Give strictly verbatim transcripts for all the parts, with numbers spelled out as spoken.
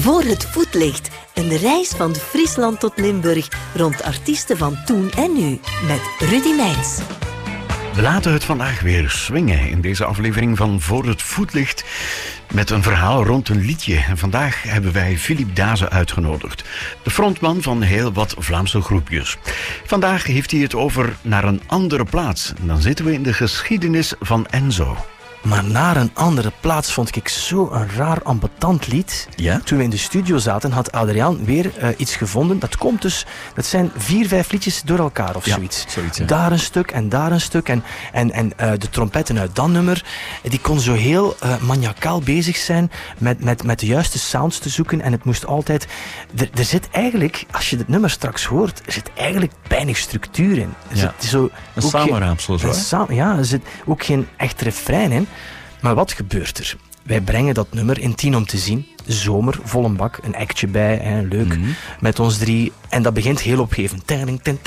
Voor het voetlicht. Een reis van Friesland tot Limburg rond artiesten van toen en nu. Met Rudy Meijns. We laten het vandaag weer swingen in deze aflevering van Voor het voetlicht met een verhaal rond een liedje. En vandaag hebben wij Philippe Daze uitgenodigd, de frontman van heel wat Vlaamse groepjes. Vandaag heeft hij het over Naar een andere plaats. En dan zitten we in de geschiedenis van Enzo. Maar Naar een andere plaats vond ik zo een raar ambetant lied. Ja? Toen we in de studio zaten, had Adriaan weer uh, iets gevonden. Dat komt dus, dat zijn vier, vijf liedjes door elkaar of ja, zoiets. zoiets ja. Daar een stuk en daar een stuk. En, en, en uh, de trompetten uit dat nummer, die kon zo heel uh, maniacaal bezig zijn met, met, met de juiste sounds te zoeken. En het moest altijd... Er, er zit eigenlijk, als je het nummer straks hoort, er zit eigenlijk weinig structuur in. Er Ja. zit zo Een samenraapsel zo. Een sa- ja, er zit ook geen echt refrein in. Maar wat gebeurt er? Wij brengen dat nummer in Tien om te zien. Zomer, vol een bak, een actje bij, hè, leuk, Mm-hmm. met ons drie. En dat begint heel opgevend. Ja.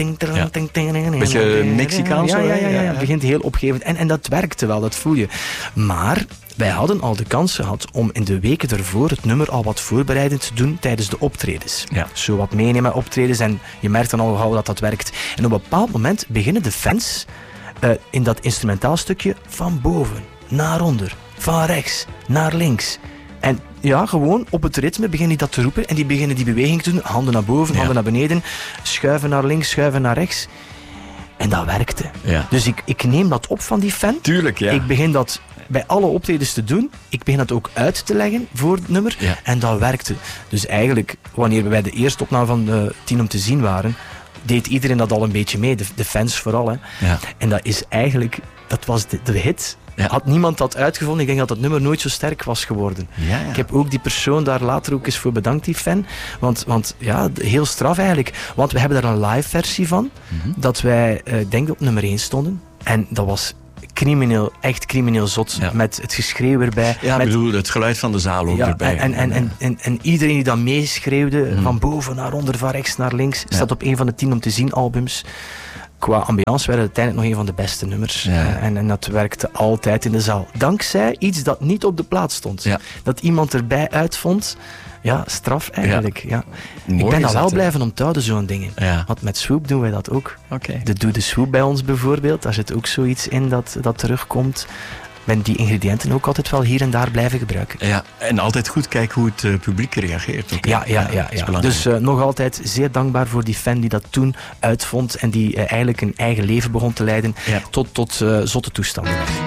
Beetje Mexicaans ja, zo, ja, hè? ja, ja, ja, Ja, het ja. begint heel opgevend. En, en dat werkte wel, dat voel je. Maar wij hadden al de kans gehad om in de weken ervoor het nummer al wat voorbereidend te doen tijdens de optredens. Ja. Zo wat meenemen optredens en je merkt dan al gauw dat dat werkt. En op een bepaald moment beginnen de fans uh, in dat instrumentaal stukje van boven naar onder, van rechts naar links. En ja, gewoon op het ritme beginnen die dat te roepen en die beginnen die beweging te doen. Handen naar boven, Ja. handen naar beneden, schuiven naar links, schuiven naar rechts. En dat werkte. Ja. Dus ik, ik neem dat op van die fan. Tuurlijk, ja. Ik begin dat bij alle optredens te doen. Ik begin dat ook uit te leggen voor het nummer. Ja. En dat werkte. Dus eigenlijk, wanneer we bij de eerste opname van de Tien om te zien waren, deed iedereen dat al een beetje mee. De, de fans vooral. Hè. Ja. En dat is eigenlijk, dat was de, de hit. Ja. Had niemand dat uitgevonden, ik denk dat dat nummer nooit zo sterk was geworden. Ja, ja. Ik heb ook die persoon daar later ook eens voor bedankt, die fan. Want, want ja, heel straf eigenlijk. Want we hebben daar een live versie van, Mhm. dat wij, uh, ik denk op nummer één stonden. En dat was crimineel, echt crimineel zot, Ja. met het geschreeuw erbij. Ja, ik met, bedoel, het geluid van de zaal ook ja, erbij. en, en, en, en, en iedereen die dat meeschreeuwde, Mhm. van boven naar onder, van rechts naar links, Ja. staat op een van de Tien om te zien albums. Qua ambiance werden het uiteindelijk nog een van de beste nummers. Ja. Uh, en, en dat werkte altijd in de zaal. Dankzij iets dat niet op de plaat stond. Ja. Dat iemand erbij uitvond. Ja, straf eigenlijk. Ja. Mooi Ik ben is dat wel dat, hè? blijven onthouden, zo'n dingen. Ja. Want met Swoop doen wij dat ook. Oké. De Doe de Swoop bij ons bijvoorbeeld. Daar zit ook zoiets in dat, dat terugkomt. Ik ben die ingrediënten ook altijd wel hier en daar blijven gebruiken. Ja, en altijd goed kijken hoe het uh, publiek reageert. Ook, hè? Ja, ja, ja. dat is ja. belangrijk. Dus uh, nog altijd zeer dankbaar voor die fan die dat toen uitvond en die uh, eigenlijk een eigen leven begon te leiden Ja. tot, tot uh, zotte toestanden.